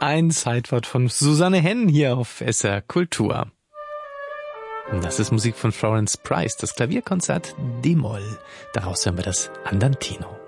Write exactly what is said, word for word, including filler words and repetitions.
Ein Zeitwort von Susanne Henn hier auf S R Kultur. Und das ist Musik von Florence Price, das Klavierkonzert D-Moll. Daraus hören wir das Andantino.